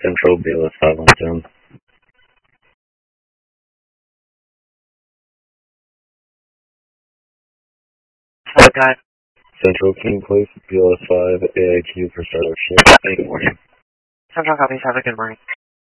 Central BLS 517. What guy? Central, can you place BLS 5 AIQ for start of shift? Good morning. Central copies. Have a good morning.